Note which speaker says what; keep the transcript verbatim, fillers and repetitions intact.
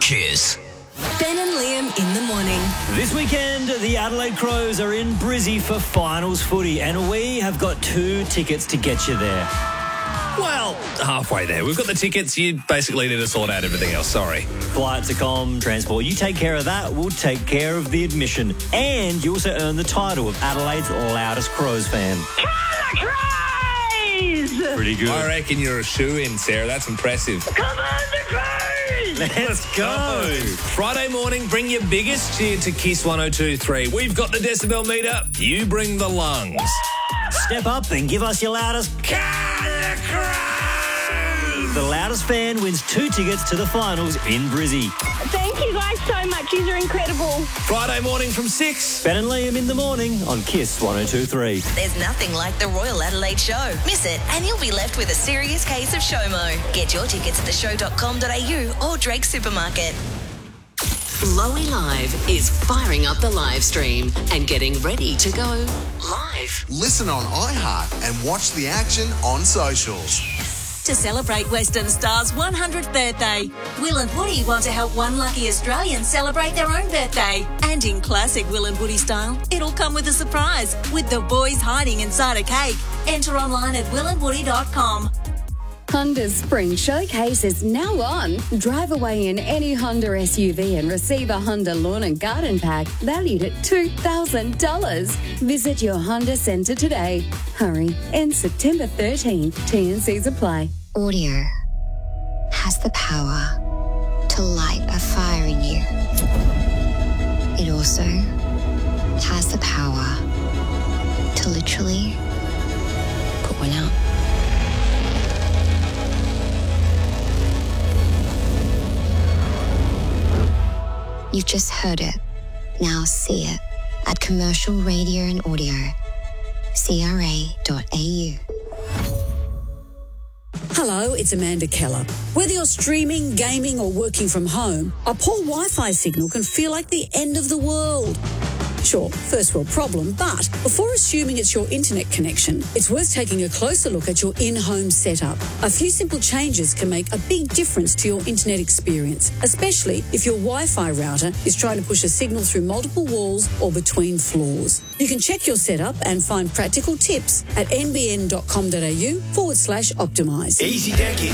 Speaker 1: Kiss.
Speaker 2: Ben and Liam in the morning.
Speaker 3: This weekend, the Adelaide Crows are in Brizzy for finals footy, and we have got two tickets to get you there.
Speaker 4: Well, halfway there. We've got the tickets. You basically need to sort out everything else. Sorry.
Speaker 3: Flights, accom, transport. You take care of that. We'll take care of the admission. And you also earn the title of Adelaide's loudest Crows fan.
Speaker 5: Come on, Crows!
Speaker 3: Pretty good.
Speaker 4: I reckon you're a shoo-in, Sarah. That's impressive.
Speaker 5: Come on, the Crows!
Speaker 3: Let's go.
Speaker 4: Friday morning, bring your biggest cheer to Kiss one oh two three. We've got the decibel meter. You bring the lungs.
Speaker 3: Step up and give us your loudest. The loudest fan wins two tickets to the finals in Brizzy.
Speaker 5: Thank you guys so much. You are incredible.
Speaker 4: Friday morning from six.
Speaker 3: Ben and Liam in the morning on Kiss one oh two three.
Speaker 6: There's nothing like the Royal Adelaide Show. Miss it and you'll be left with a serious case of SHOMO. Get your tickets at the show dot com dot a u or Drake Supermarket.
Speaker 7: Lowy Live is firing up the live stream and getting ready to go live.
Speaker 8: Listen on iHeart and watch the action on socials.
Speaker 9: To celebrate Western Star's one hundredth birthday, Will and Woody want to help one lucky Australian celebrate their own birthday. And in classic Will and Woody style, it'll come with a surprise, with the boys hiding inside a cake. Enter online at will and woody dot com.
Speaker 10: Honda's Spring Showcase is now on. Drive away in any Honda S U V and receive a Honda Lawn and Garden Pack valued at two thousand dollars. Visit your Honda Centre today. Hurry, ends September thirteenth. T and Cs apply.
Speaker 11: Audio has the power to light a fire in you. It also has the power to literally put one out. You've just heard it. Now see it at Commercial Radio and Audio, C R A dot A U.
Speaker 12: Hello, it's Amanda Keller. Whether you're streaming, gaming or working from home, a poor Wi-Fi signal can feel like the end of the world. Sure, first world problem, but before assuming it's your internet connection, it's worth taking a closer look at your in-home setup. A few simple changes can make a big difference to your internet experience, especially if your Wi-Fi router is trying to push a signal through multiple walls or between floors. You can check your setup and find practical tips at n b n dot com dot a u forward slash optimise.
Speaker 1: Easy decking.